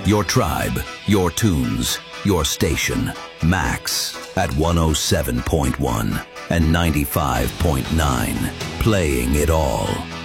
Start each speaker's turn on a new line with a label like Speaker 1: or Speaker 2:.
Speaker 1: Your tribe, your tunes, your station. Max at 107.1 and 95.9. Playing it all.